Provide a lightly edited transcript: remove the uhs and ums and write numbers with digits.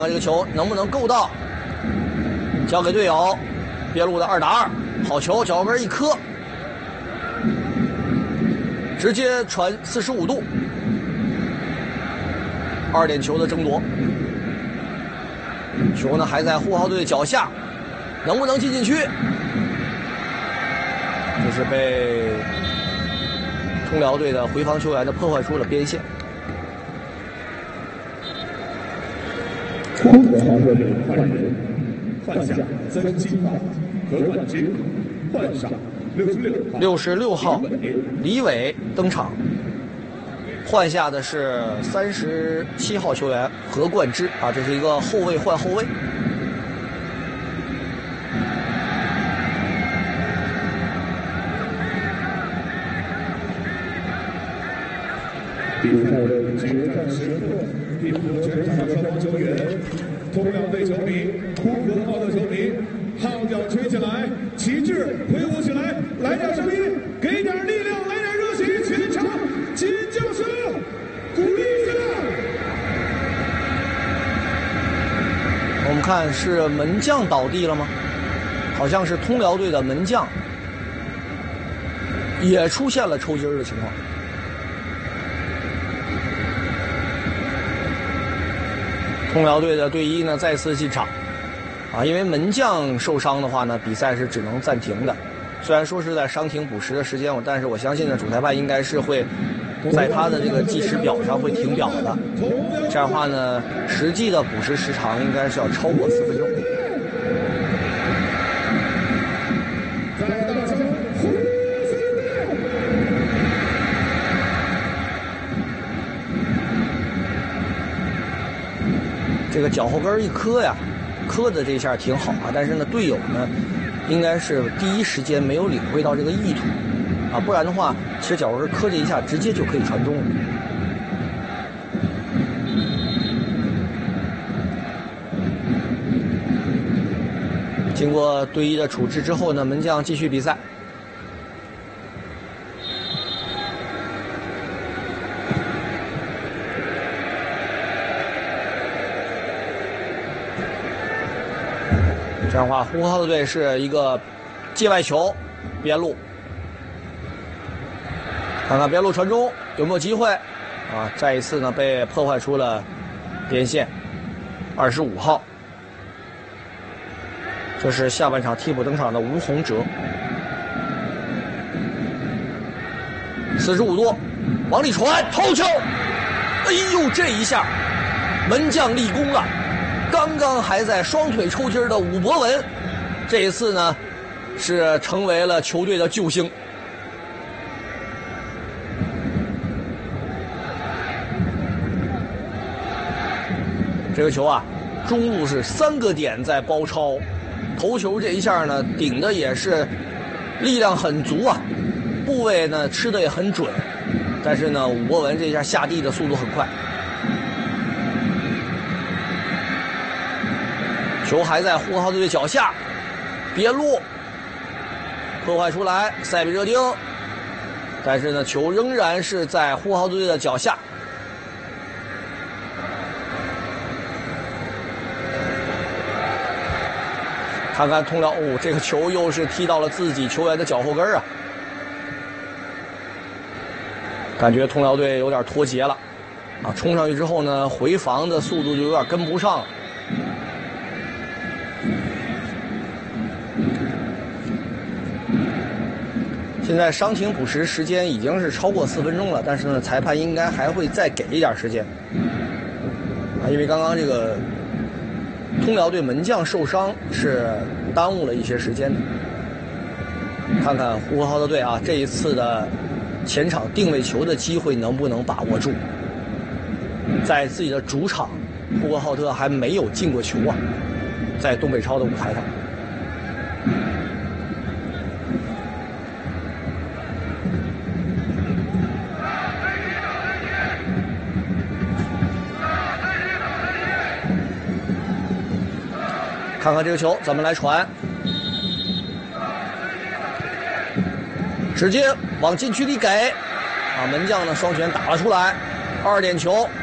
这个球能不能够到？交给队友，边路的2打2，好球，脚后跟一磕，直接传45度，2点球的争夺。球呢还在呼和浩特队脚下，能不能进禁区？这是被通辽队的回防球员的破坏出了边线。 呼和浩特队换下曾金宝和冠军，换上 66号李伟登场，换下的是37号球员何冠之啊，这是一个后卫换后卫。 比赛的决战时刻，并不全场的双方球员，通辽队球迷、呼和浩特球迷，号角吹起来，旗帜挥舞起来，来点声音，给点力量，来点热血，全场尖叫声，鼓励起来！ 我们看是门将倒地了吗？好像是通辽队的门将也出现了抽筋的情况。通辽队的队医呢再次进场，啊，因为门将受伤的话呢，比赛是只能暂停的。虽然说是在伤停补时的时间，但是我相信呢，主裁判应该是会在他的这个计时表上会停表的。这样的话呢，实际的补时时长应该是要超过4分钟。这个脚后跟一磕呀，磕的这下挺好啊，但是呢，队友呢，应该是第一时间没有领会到这个意图，啊，不然的话，其实脚后跟磕这一下，直接就可以传中了。经过队医的处置之后呢，门将继续比赛。这样的话，呼和浩特队是一个界外球，边路，看看边路传中有没有机会啊？再一次呢被破坏出了边线。25号，这是下半场替补登场的吴洪哲，45度往里传，头球，哎呦，这一下门将立功了。刚刚还在双腿抽筋的武博文，这一次呢是成为了球队的救星。这个球啊，中路是3个点在包抄，头球这一下呢顶的也是力量很足啊，部位呢吃的也很准，但是呢武博文这一下下地的速度很快。球还在呼和浩特队脚下，边路破坏出来，塞比热丁，但是呢，球仍然是在呼和浩特队的脚下。看看通辽，哦，这个球又是踢到了自己球员的脚后跟啊，感觉通辽队有点脱节了，啊，冲上去之后呢，回防的速度就有点跟不上了。现在伤停补时时间已经是超过4分钟了，但是呢，裁判应该还会再给一点时间啊，因为刚刚这个通辽队门将受伤是耽误了一些时间的。看看呼和浩特队啊，这一次的前场定位球的机会能不能把握住？在自己的主场，呼和浩特还没有进过球啊，在东北超的舞台上。看看这个球怎么来传，直接往禁区里给，啊，门将呢双拳打了出来，2点球